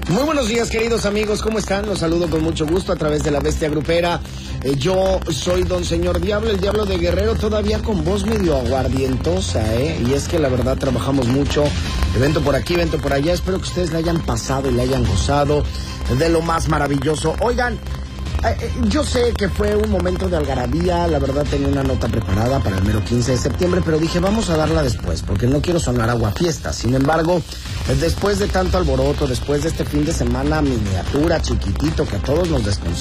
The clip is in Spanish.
Muy buenos días, queridos amigos, ¿cómo están? Los saludo con mucho gusto a través de la Bestia Grupera. Yo soy Don Señor Diablo, el Diablo de Guerrero, todavía con voz medio aguardientosa, y es que la verdad trabajamos mucho, evento por aquí, evento por allá. Espero que ustedes la hayan pasado y la hayan gozado de lo más maravilloso. Oigan, yo sé que fue un momento de algarabía, la verdad tenía una nota preparada para el mero 15 de septiembre, pero dije vamos a darla después, porque no quiero sonar aguafiesta. Sin embargo, después de tanto alboroto, después de este fin de semana miniatura, chiquitito, que a todos nos